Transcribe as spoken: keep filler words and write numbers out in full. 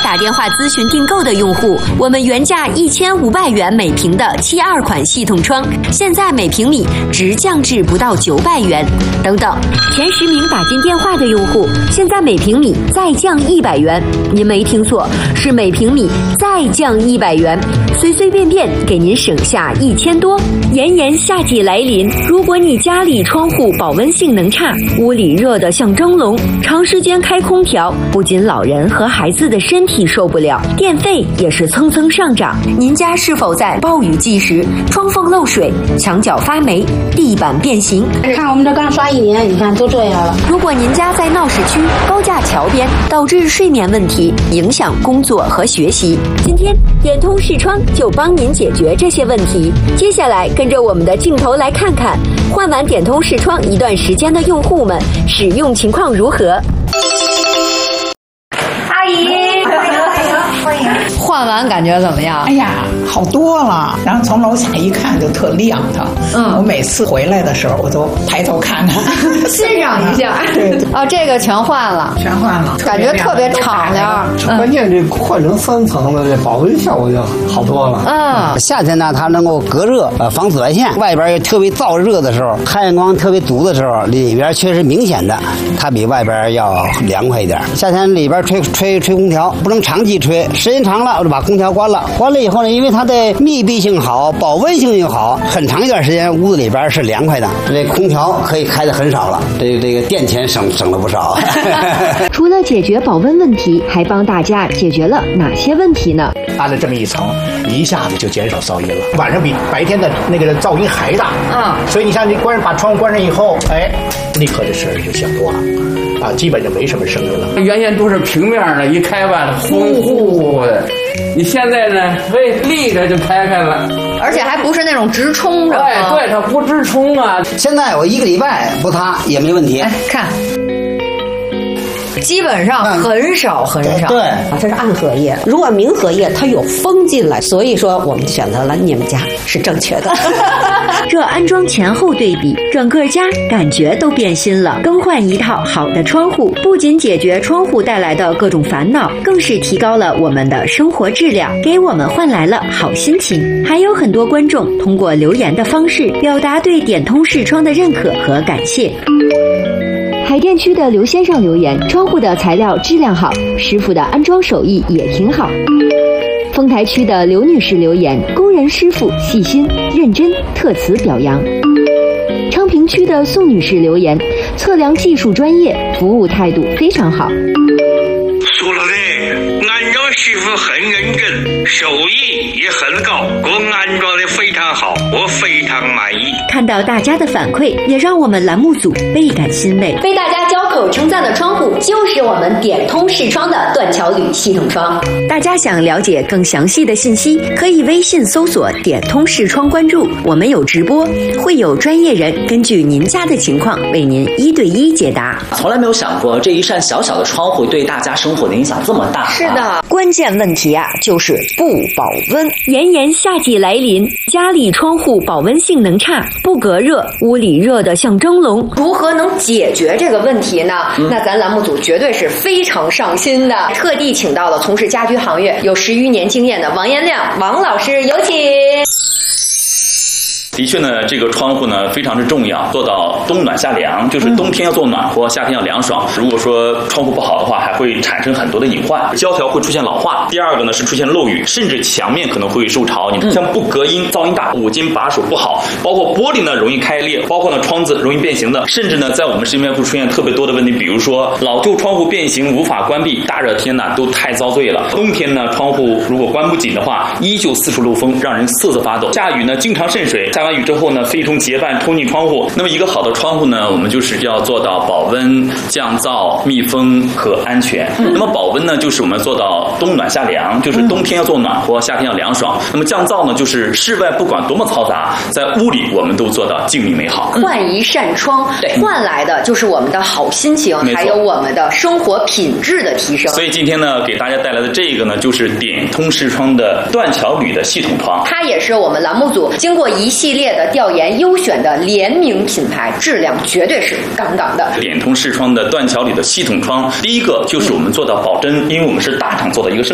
打电话咨询订购的用户，我们原价一千五百元每平的七二款系统窗，现在每平米直降至不到九百元。等等，前十名打进电话的用户，现在每平米再降一百元。您没听错，是每平米再降一百元，随随便便给您省下一千多。炎炎夏季来临，如果你家里窗户保温性能差，屋里热得像蒸笼，长时间开空调，不仅老人和孩子的身体受不了，电费也是蹭蹭上涨。您家是否在暴雨季时窗缝漏水、墙角发霉、地板变形？ 看我们这刚刷一年，你看都这样了。 如果您家在闹市区、高架桥边，导致睡眠问题，影响工作和学习，今天点通视窗就帮您解决这些问题。接下来跟着我们的镜头来看看，换完点通视窗一段时间的用户们使用情况如何。 阿姨，欢迎欢迎欢迎！换完感觉怎么样？ 哎呀，好多了。然后从楼下一看就特亮堂。嗯，我每次回来的时候，我都抬头看看， 欣赏一下。 对啊，这个全换了， 全换了， 感觉特别敞亮。 关键这换成三层的，这保温效果就好多了。 嗯， 夏天呢，它能够隔热，呃，防紫外线。外边又特别燥热的时候，太阳光特别足的时候，里边确实明显的，它比外边要凉快一点。夏天里边吹吹吹空调，不能长期吹，时间长了我就把空调关了。关了以后呢，因为它的密闭性好，保温性又好，很长一段时间屋子里边是凉快的。这空调可以开的很少了，这这个电钱省省了不少。 除了解决保温问题，还帮大家解决了哪些问题呢？ 安了这么一层，一下子就减少噪音了。晚上比白天的那个噪音还大。嗯，所以你像你关把窗户关上以后，哎，立刻这声就小多了。啊，基本就没什么声音了。 原先都是平面的，一开吧，呼呼的。你现在呢，喂，立着就开开了， 而且还不是那种直冲着。 对对，它不直冲啊。 现在我一个礼拜不擦也没问题。 哎，看。基本上很少很少， 对， 它是暗荷叶。如果明荷叶，它有风进来，所以说我们选择了你们家是正确的。 这安装前后对比，整个家感觉都变新了。更换一套好的窗户，不仅解决窗户带来的各种烦恼，更是提高了我们的生活质量，给我们换来了好心情。还有很多观众通过留言的方式表达对点通视窗的认可和感谢。海淀区的刘先生留言，窗户的材料质量好，师傅的安装手艺也挺好。丰台区的刘女士留言，工人师傅细心认真，特此表扬。昌平区的宋女士留言，测量技术专业，服务态度非常好。 说了的，安装师傅很认真，手艺也很高，我安装的非常好，我非常满意。 看到大家的反馈，也让我们栏目组倍感欣慰。被大家交口称赞的窗户，就是我们点通视窗的断桥铝系统窗。大家想了解更详细的信息，可以微信搜索点通视窗关注。我们有直播，会有专业人根据您家的情况为您一对一解答。 从来没有想过这一扇小小的窗户对大家生活的影响这么大。 是的，关键问题啊，就是不保温。炎炎夏季来临，家里窗户保温性能差，不隔热，屋里热得像蒸笼。如何能解决这个问题呢？嗯、那咱栏目组绝对是非常上心的，特地请到了从事家居行业有十余年经验的王延亮王老师，有请。 的确呢，这个窗户呢非常之重要，做到冬暖夏凉，就是冬天要做暖和，夏天要凉爽。如果说窗户不好的话，还会产生很多的隐患，胶条会出现老化。第二个呢是出现漏雨，甚至墙面可能会受潮。你像不隔音、噪音大、五金把手不好，包括玻璃呢容易开裂，包括呢窗子容易变形的，甚至呢在我们身边会出现特别多的问题，比如说老旧窗户变形无法关闭，大热天呢都太遭罪了。冬天呢窗户如果关不紧的话，依旧四处漏风，让人瑟瑟发抖。下雨呢经常渗水，下完雨之后呢，非冲结伴冲进窗户。那么一个好的窗户呢，我们就是要做到保温、降噪、密封和安全。嗯、那么保温呢，就是我们做到冬暖夏凉，就是冬天要做暖和，夏天要凉爽。那么降噪呢，就是室外不管多么嘈杂，在屋里我们都做到静谧美好。换一扇窗，对，换来的就是我们的好心情，还有我们的生活品质的提升。所以今天呢，给大家带来的这个呢，就是点通视窗的断桥铝的系统窗，它也是我们栏目组经过一系列的调研优选的联名品牌，质量绝对是杠杠的。点通视窗的断桥铝的系统窗，第一个就是我们做到保真，因为我们是大厂做的一个生